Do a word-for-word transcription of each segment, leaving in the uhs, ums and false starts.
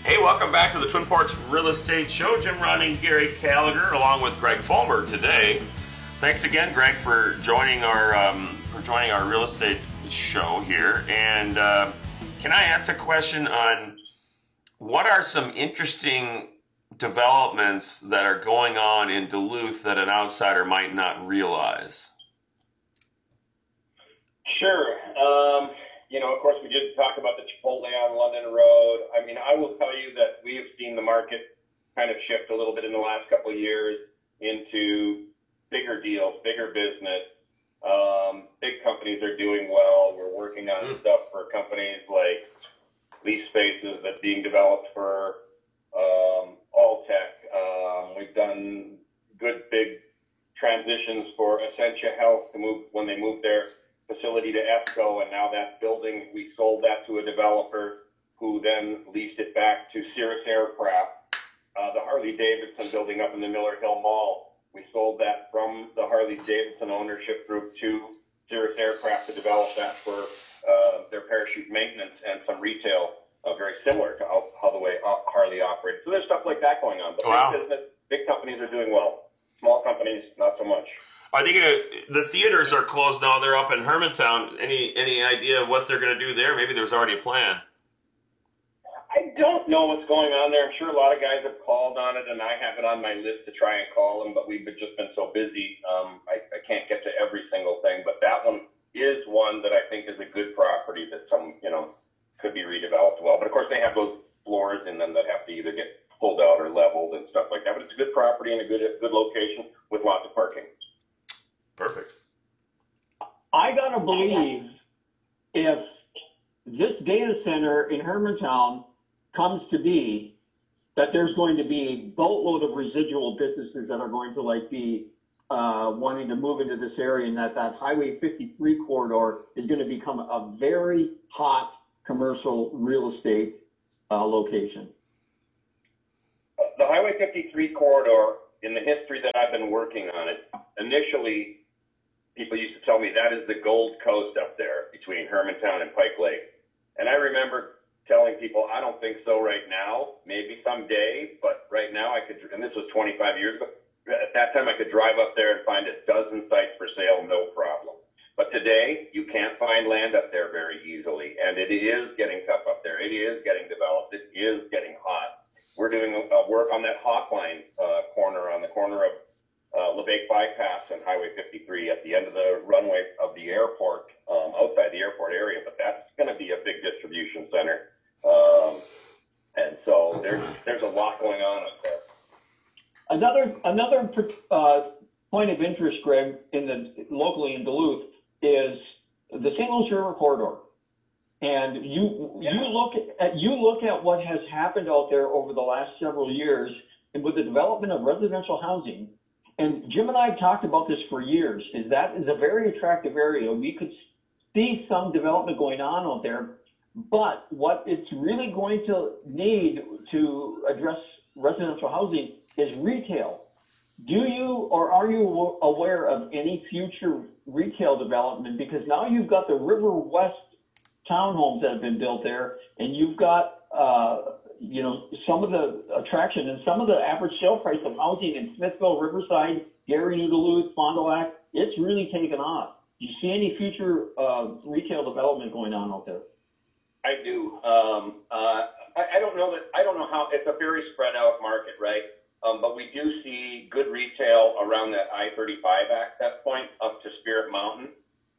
Hey, welcome back to the Twin Ports Real Estate Show. Jim Ronning, Gary Gallagher, along with Greg Fulmer today. Thanks again, Greg, for joining our um, for joining our real estate show here. And uh, can I ask a question on what are some interesting developments that are going on in Duluth that an outsider might not realize? Sure. Um, you know, of course, we just talked about the Chipotle on London Road. I mean, I will tell you that we have seen the market kind of shift a little bit in the last couple of years into bigger deals, bigger business. Um, big companies are doing well. We're working on mm. stuff for companies like lease spaces that's being developed for um, Alltech. Um, we've done good big transitions for Essentia Health to move when they moved their facility to ESCO, and now that building, we sold that to a developer who then leased it back to Cirrus Aircraft. Uh, the Harley-Davidson building up in the Miller Hill Mall, we sold that from the Harley-Davidson ownership group to Cirrus Aircraft to develop that for uh, their parachute maintenance and some retail, uh, very similar to how, how the way Harley operates. So there's stuff like that going on. But wow. big business, big companies are doing well. Small companies, not so much. Are they gonna? The theaters are closed now. They're up in Hermantown. Any any idea of what they're going to do there? Maybe there's already a plan. I don't know what's going on there. I'm sure a lot of guys have called on it, and I have it on my list to try and call them, but we've just been so busy. Um, I, I can't get to every single thing, but that one is one that I think is a good property that some, you know, could be redeveloped well. But of course, they have those floors in them that have to either get pulled out or leveled and stuff like that. But it's a good property and a good good location with lots of parking. Perfect. I gotta believe if this data center in Hermantown comes to be, that there's going to be a boatload of residual businesses that are going to like be uh, wanting to move into this area, and that that Highway fifty-three corridor is going to become a very hot commercial real estate uh, location. The Highway fifty-three corridor, in the history that I've been working on it, initially people used to tell me that is the Gold Coast up there between Hermantown and Pike Lake. And I remember telling people, I don't think so right now, maybe someday, but right now I could, and this was twenty-five years ago, at that time I could drive up there and find a dozen sites for sale, no problem. But today, you can't find land up there very easily, and it is getting tough up there. It is getting developed. It is getting hot. We're doing uh, work on that Hawkline uh, corner, on the corner of Uh, LeBake Bypass and Highway fifty-three at the end of the runway of the airport, um, outside the airport area, but that's going to be a big distribution center. Um, and so there's, there's a lot going on up there. Another, another uh, point of interest, Greg, in the locally in Duluth is the Saint Louis River corridor. And you, yeah. you look at, you look at what has happened out there over the last several years, and with the development of residential housing. And Jim and I have talked about this for years, is that is a very attractive area. We could see some development going on out there, but what it's really going to need to address residential housing is retail. Do you or are you aware of any future retail development? Because now you've got the River West townhomes that have been built there, and you've got uh, you know, some of the attraction and some of the average sale price of housing in Smithville, Riverside, Gary, New Duluth, Fond du Lac, it's really taken off. Do you see any future uh, retail development going on out there? I do. Um, uh, I, I don't know that, I don't know how, it's a very spread out market, right? Um, but we do see good retail around that I thirty-five access point up to Spirit Mountain.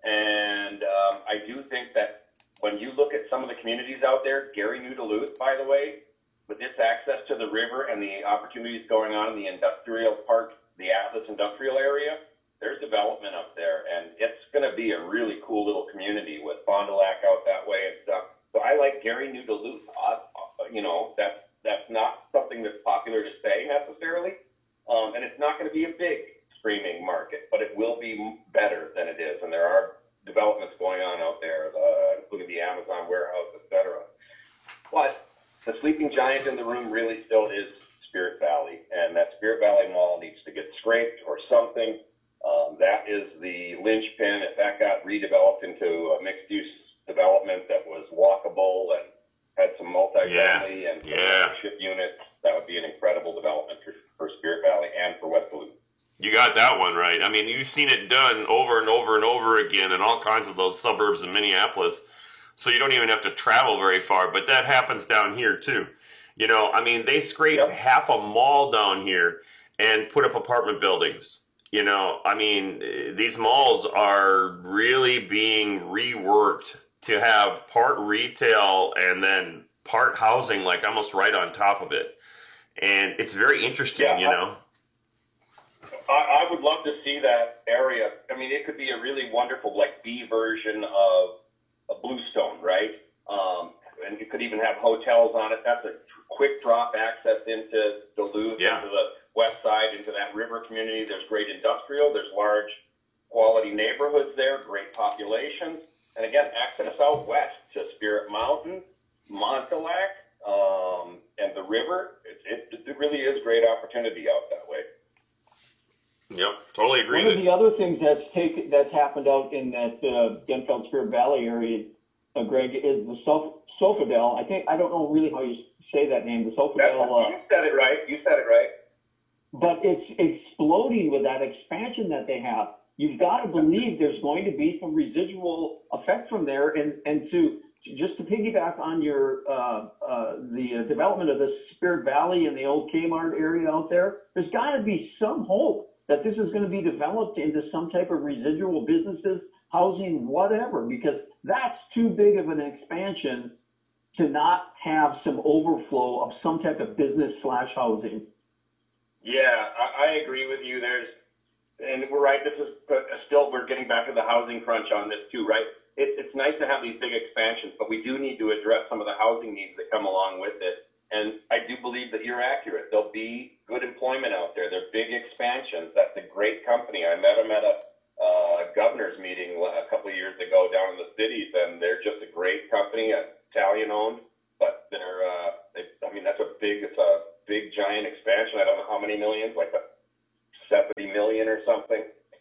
And um, I do think that when you look at some of the communities out there, Gary, New Duluth, by the way, with its access to the river and the opportunities going on in the industrial park, the Atlas industrial area, there's development up there, and it's going to be a really cool little community with Fond du Lac out that way and stuff. So I like Gary, New Duluth. Uh, you know, that's, that's not something that's popular to say necessarily, um, and it's not going to be a big streaming market, but it will be better than it is, and there are developments going on out there, uh, including the Amazon warehouse, et cetera. But the sleeping giant in the room really still is Spirit Valley, and that Spirit Valley Mall needs to get scraped or something. Um, that is the linchpin. If that got redeveloped into a mixed-use development that was walkable and had some multifamily Yeah. and Yeah. ship units. That would be an incredible development for, for Spirit Valley and for West Duluth. You got that one right. I mean, you've seen it done over and over and over again in all kinds of those suburbs in Minneapolis. So you don't even have to travel very far. But that happens down here, too. You know, I mean, they scraped Yep. half a mall down here and put up apartment buildings. You know, I mean, these malls are really being reworked to have part retail and then part housing, like almost right on top of it. And it's very interesting, Yeah, you I- know. I, I would love to see that area. I mean, it could be a really wonderful, like, B version of a Bluestone, right? Um, and you could even have hotels on it. That's a quick drop access into Duluth, Yeah. into the west side, into that river community. There's great industrial. There's large quality neighborhoods there, great populations. And again, access out west to Spirit Mountain, Montelak, um, and the river. It, it, it really is great opportunity out that way. Yep, totally agree. One of with the other things that's taken that's happened out in that uh, Denfeld Spirit Valley area, uh, Greg, is the Sof- Sofidel. I think I don't know really how you say that name. The That, Sofidel. Uh, you said it right. You said it right. but it's exploding with that expansion that they have. You've got to believe there's going to be some residual effect from there, and and to just to piggyback on your uh, uh, the uh, development of the Spirit Valley and the old Kmart area out there, there's got to be some hope that this is going to be developed into some type of residual businesses, housing, whatever, because that's too big of an expansion to not have some overflow of some type of business slash housing. Yeah, I, I agree with you. There's, and we're right. This is but still we're getting back to the housing crunch on this too, right? It, it's nice to have these big expansions, but we do need to address some of the housing needs that come along with it. And I do believe that you're accurate. There'll be good employment out there. They're big expansions. That's a great company. I met them at a uh, governor's meeting a couple of years ago down in the cities, and they're just a great company, Italian owned. But they're, uh, they, I mean, that's a big, it's a big giant expansion. I don't know how many millions, like a seventy million or something.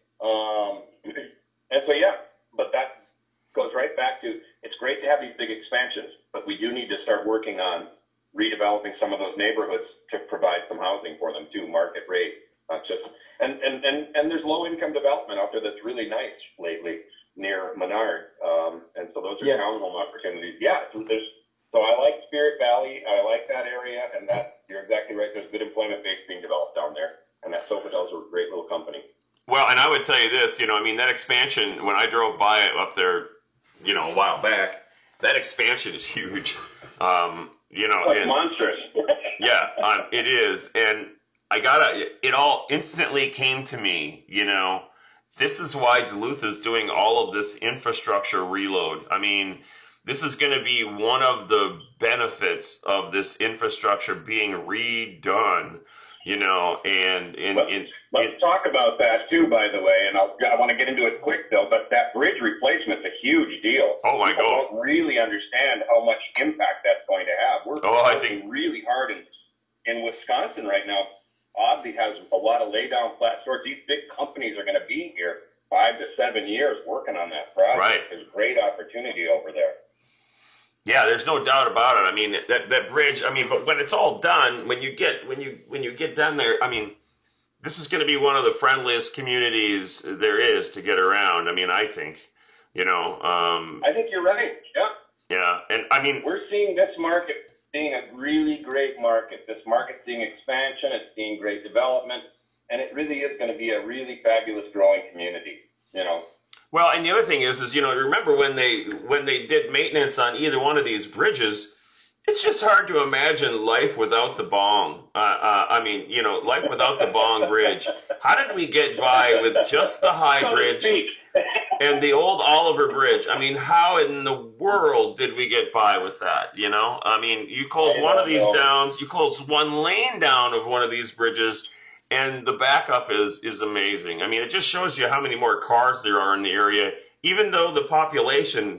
Um, and so, yeah, but that goes right back to, it's great to have these big expansions, but we do need to start working on redeveloping some of those neighborhoods to provide some housing for them too, market rate, not just, and, and, and, and there's low income development out there that's really nice lately near Menard. Um, and so those are Yeah. townhome opportunities. Yeah. So there's, so I like Spirit Valley. I like that area, and that you're exactly right. There's good employment base being developed down there, and that Sofidel's a great little company. Well, and I would tell you this, you know, I mean, that expansion, when I drove by it up there, you know, a while back, that expansion is huge. Um, you know, Like and, monstrous. yeah, um, it is. And I gotta, it all instantly came to me, you know, this is why Duluth is doing all of this infrastructure reload. I mean, this is going to be one of the benefits of this infrastructure being redone, you know, and in, Let's, in, let's in talk about that too, by the way. And I'll, I want to get into it quick though. But that bridge replacement's a huge deal. Oh, my People God. don't really understand how much impact that's going to have. We're Oh, I working think- really hard in in Wisconsin right now. Oddly, has a lot of lay down flat stores. These big companies are going to be here five to seven years working on that project. Right. There's great opportunity over there. Yeah, there's no doubt about it. I mean, that that bridge. I mean, but when it's all done, when you get when you when you get done there, I mean, this is going to be one of the friendliest communities there is to get around. I mean, I think, you know, um, I think you're right. Yeah. yeah, and I mean, We're seeing this market being a really great market. This market seeing expansion, it's seeing great development, and it really is going to be a really fabulous growing community, you know. well, and the other thing is, is you know, remember when they when they did maintenance on either one of these bridges. It's just hard to imagine life without the Bong. Uh, uh, I mean, you know, life without the Bong Bridge. How did we get by with just the High So to Bridge speak. and the old Oliver Bridge? I mean, how in the world did we get by with that? You know, I mean, you close I one of don't these know. downs, you close one lane down of one of these bridges, and the backup is is amazing. I mean, it just shows you how many more cars there are in the area, even though the population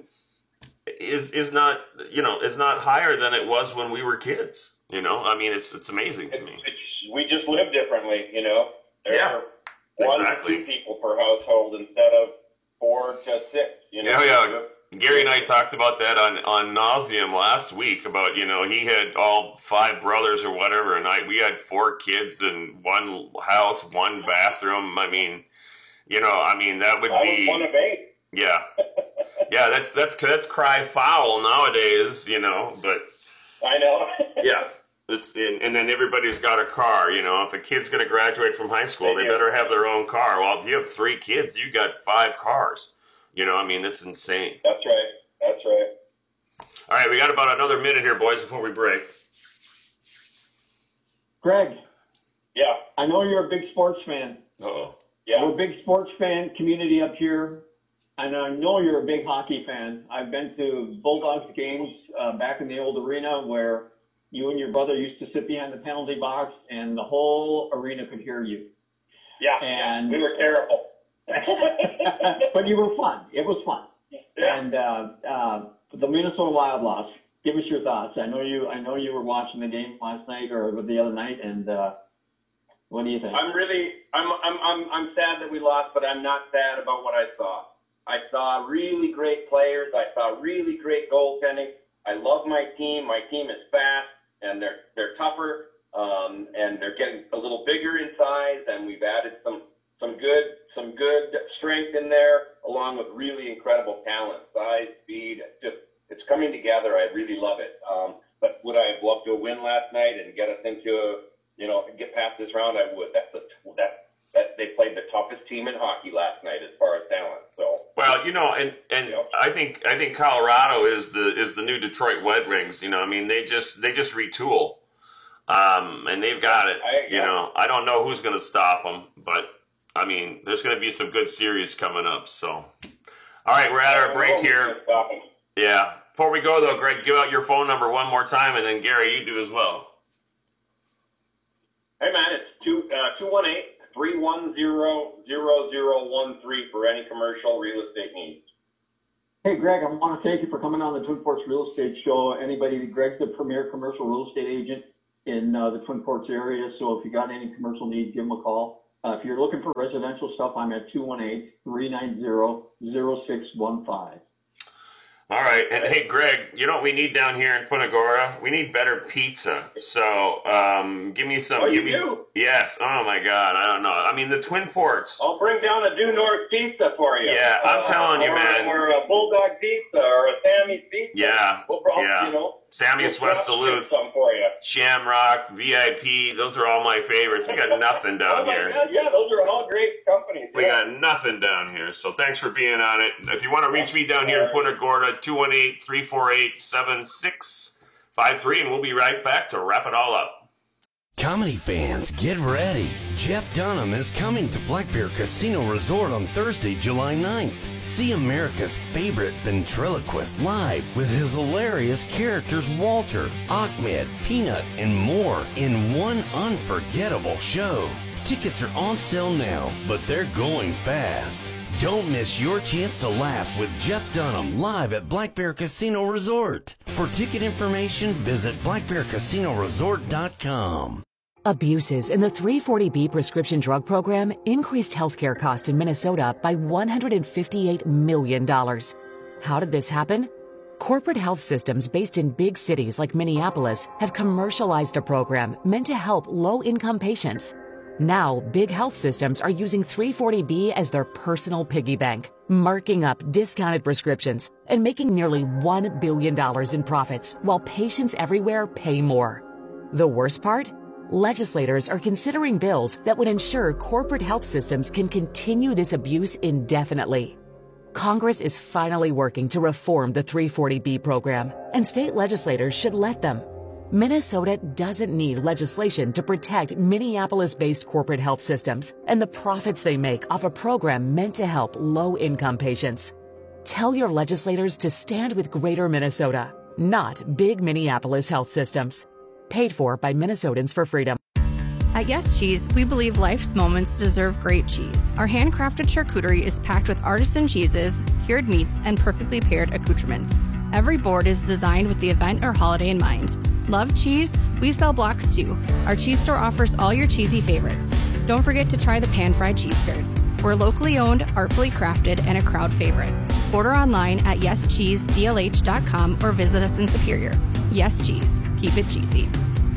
is is not, you know, is not higher than it was when we were kids. You know, I mean, it's it's amazing to me. It's, we just live differently, you know. There Yeah, are one exactly. to two people per household instead of four to six, you know. Yeah, yeah. Gary and I talked about that on, on nauseam last week about, you know, he had all five brothers or whatever, and I we had four kids in one house, one bathroom. I mean, you know, I mean, that would I be... was one of eight. Yeah. Yeah, that's, that's, that's cry foul nowadays, you know, but... I know. Yeah. It's in, and then everybody's got a car, you know. If a kid's going to graduate from high school, they, they better have their own car. Well, if you have three kids, you got five cars. You know, I mean, it's insane. That's right. That's right. All right, we got about another minute here, boys, before we break. Greg. Yeah. I know you're a big sports fan. Uh-oh. Yeah. We're a big sports fan community up here, and I know you're a big hockey fan. I've been to Bulldogs games uh, back in the old arena where you and your brother used to sit behind the penalty box, and the whole arena could hear you. Yeah. And we were terrible. But you were fun. It was fun. Yeah. And uh, uh, the Minnesota Wild loss. Give us your thoughts. I know you. I know you were watching the game last night or the other night, and uh, what do you think? I'm really, I'm, I'm, I'm, I'm sad that we lost, but I'm not sad about what I saw. I saw really great players. I saw really great goaltending. I love my team. My team is fast and they're they're tougher, um, and they're getting a little bigger in size. And we've added some some good some good strength in there, along with really incredible talent, size, speed. It's just it's coming together. I really love it. Um, but would I have loved to win last night and get us into, you know, get past this round? I would. That's the that that they played the toughest team in hockey last night as far as talent. So well, you know, and and you know. I think I think Colorado is the is the new Detroit Red Wings. You know, I mean, they just they just retool, um, and they've got it. I, you yeah. know, I don't know who's going to stop them, but I mean, there's going to be some good series coming up. So, all right, we're at our break here. Yeah. Before we go, though, Greg, give out your phone number one more time, and then, Gary, you do as well. Hey, man, it's two two one eight, three one zero, zero zero one three for any commercial real estate needs. Hey, Greg, I want to thank you for coming on the Twin Ports Real Estate Show. Anybody, Greg's the premier commercial real estate agent in uh, the Twin Ports area, so if you got any commercial needs, give him a call. Uh, if you're looking for residential stuff, I'm at two one eight, three nine zero, zero six one five. All right. And hey, Greg, you know what we need down here in Punta Gorda? We need better pizza. So um, give me some. Oh, give you me, do? Yes. Oh, my God. I don't know. I mean, the Twin Ports. I'll bring down a due north pizza for you. Yeah, I'm uh, telling you, or, man. Or a Bulldog pizza or a Sammy's pizza. Yeah. We'll probably, yeah. you know. Sammy's we'll West Duluth, some for you. Shamrock, V I P. Those are all my favorites. We got nothing down oh my here. God, yeah, those are all great companies. We yeah. got nothing down here, so thanks for being on it. If you want to reach me down here in Punta Gorda, two one eight, three four eight, seven six five three, and we'll be right back to wrap it all up. Comedy fans, get ready. Jeff Dunham is coming to Black Bear Casino Resort on Thursday, July ninth. See America's favorite ventriloquist live with his hilarious characters Walter, Ahmed, Peanut, and more in one unforgettable show. Tickets are on sale now, but they're going fast. Don't miss your chance to laugh with Jeff Dunham live at Black Bear Casino Resort. For ticket information, visit black bear casino resort dot com. Abuses in the three forty B prescription drug program increased healthcare costs in Minnesota by one hundred fifty-eight million dollars. How did this happen? Corporate health systems based in big cities like Minneapolis have commercialized a program meant to help low-income patients. Now, big health systems are using three forty B as their personal piggy bank, marking up discounted prescriptions and making nearly one billion dollars in profits while patients everywhere pay more. The worst part? Legislators are considering bills that would ensure corporate health systems can continue this abuse indefinitely. Congress is finally working to reform the three forty B program, and state legislators should let them. Minnesota doesn't need legislation to protect Minneapolis-based corporate health systems and the profits they make off a program meant to help low-income patients. Tell your legislators to stand with Greater Minnesota, not big Minneapolis health systems. Paid for by Minnesotans for Freedom. At Yes Cheese, we believe life's moments deserve great cheese. Our handcrafted charcuterie is packed with artisan cheeses, cured meats, and perfectly paired accoutrements. Every board is designed with the event or holiday in mind. Love cheese? We sell blocks too. Our cheese store offers all your cheesy favorites. Don't forget to try the pan-fried cheese curds. We're locally owned, artfully crafted, and a crowd favorite. Order online at yes cheese d l h dot com or visit us in Superior. Yes Cheese. Keep it cheesy.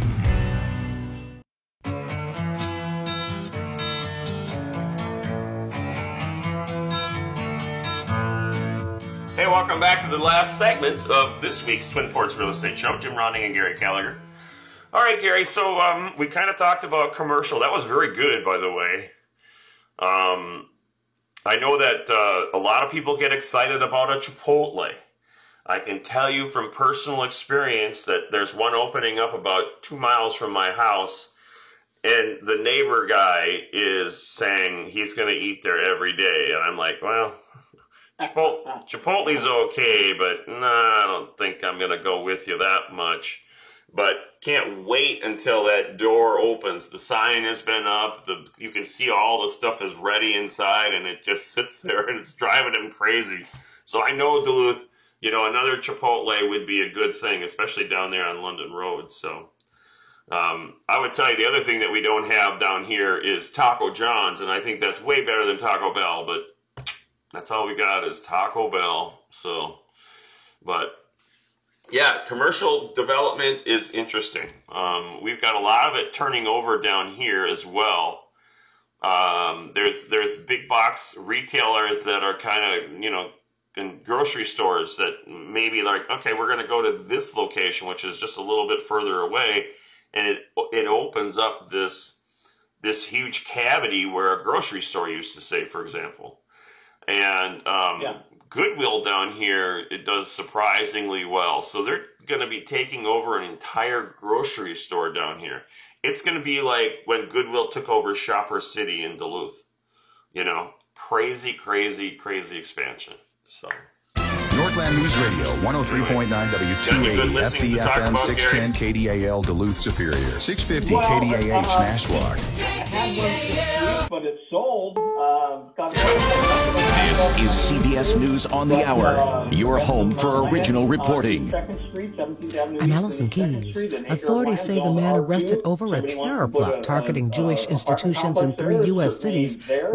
Hey, welcome back to the last segment of this week's Twin Ports Real Estate Show. Jim Ronning and Gary Gallagher. All right, Gary, so um, we kind of talked about commercial. That was very good, by the way. Um, I know that uh, a lot of people get excited about a Chipotle. I can tell you from personal experience that there's one opening up about two miles from my house, and the neighbor guy is saying he's going to eat there every day. And I'm like, well, Chipotle, Chipotle's okay, but nah, I don't think I'm going to go with you that much. But can't wait until that door opens. The sign has been up. The you can see all the stuff is ready inside, and it just sits there, and it's driving him crazy. So I know Duluth, you know, another Chipotle would be a good thing, especially down there on London Road. So um, I would tell you the other thing that we don't have down here is Taco John's, and I think that's way better than Taco Bell, but that's all we got is Taco Bell. So, but yeah, commercial development is interesting. Um, we've got a lot of it turning over down here as well. Um, there's there's big box retailers that are kind of, you know, in grocery stores that maybe like, okay, we're going to go to this location, which is just a little bit further away, and it it opens up this this huge cavity where a grocery store used to stay, for example. And um, yeah. Goodwill down here, it does surprisingly well. So they're going to be taking over an entire grocery store down here. It's going to be like when Goodwill took over Shopper City in Duluth. You know, crazy, crazy, crazy expansion. So Northland News Radio, one oh three point nine W two eighty, F D F M, six ten K D A L, Duluth Superior, six fifty well, K D A H, uh, Nashwauk. I had one this week, but it's sold. Uh, got This is C B S News on the Hour, your home for original reporting. I'm Allison Keyes. Authorities say the man arrested over a terror plot targeting Jewish institutions in three U S cities